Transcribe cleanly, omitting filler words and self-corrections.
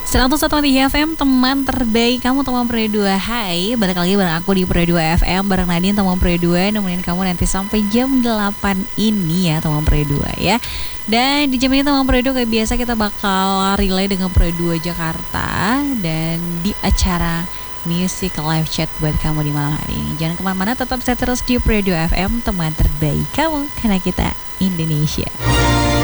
101,3 FM, teman terbaik kamu, teman Pro 2. Hai, balik lagi bareng aku di Pro 2 FM, bareng Nadine, teman Pro 2, nemenin kamu nanti sampai jam 8 ini ya, teman Pro 2 ya. Dan di jam ini teman Pro 2 kayak biasa kita bakal relay dengan Pro 2 Jakarta. Dan di acara Music Live Chat buat kamu di malam hari ini. Jangan kemana-mana, tetap stay terus di Pro 2 FM, teman terbaik kamu, karena kita Indonesia.